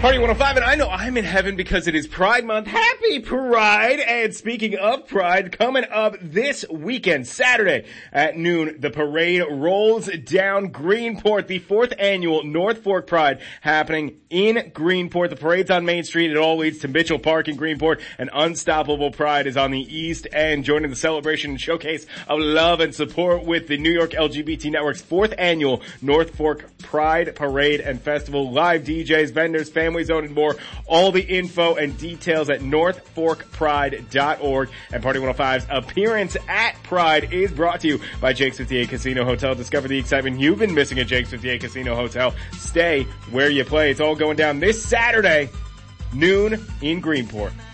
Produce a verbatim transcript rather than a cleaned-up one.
Party one oh five, and I know I'm in heaven because it is Pride Month. Happy Pride! And speaking of Pride, coming up this weekend, Saturday at noon, the parade rolls down Greenport, the fourth annual North Fork Pride happening in Greenport. The parade's on Main Street. It all leads to Mitchell Park in Greenport. An unstoppable Pride is on the east end, joining the celebration and showcase of love and support with the New York L G B T Network's fourth annual North Fork Pride Parade and Festival. Live D Js, vendors, family zone, and more. All the info and details at north fork pride dot org. And Party one oh five's appearance at Pride is brought to you by Jake's fifty-eight Casino Hotel. Discover the excitement you've been missing at Jake's fifty-eight Casino Hotel. Stay where you play. It's all going down this Saturday, noon in Greenport.